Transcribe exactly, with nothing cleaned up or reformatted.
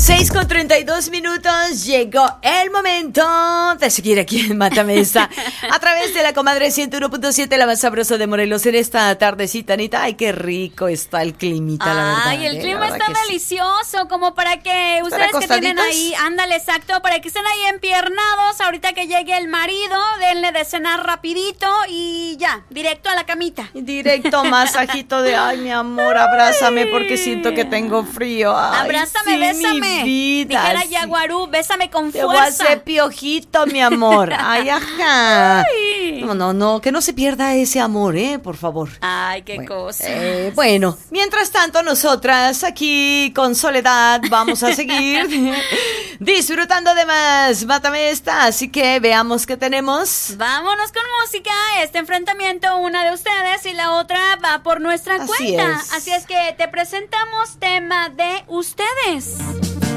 seis con treinta y dos minutos, llegó el momento de seguir aquí en Mátame Esta a través de la comadre ciento uno punto siete, la más sabrosa de Morelos en esta tardecita, Anita. Ay, qué rico está el climita, la verdad. Ay, el eh, clima está delicioso, sí. Como para que ustedes que tienen ahí, ándale, exacto, para que estén ahí empiernados, ahorita que llegue el marido, denle de cenar rapidito y ya, directo a la camita. Directo, masajito de, ay, mi amor, abrázame porque siento que tengo frío. Ay, abrázame, sí, bésame. Mi vida, dijera sí. Yaguarú, bésame con Te fuerza. voy a hacer piojito, mi amor. Ay, ajá. Ay. No, no, no, que no se pierda ese amor, ¿eh? Por favor. Ay, qué bueno, cosa. Eh, bueno, mientras tanto, nosotras aquí con Soledad vamos a seguir disfrutando de más Mátame Esta, así que veamos qué tenemos. Vámonos con música. Este enfrentamiento, una de ustedes y la otra va por nuestra Así cuenta. es. Así es que te presentamos tema de ustedes.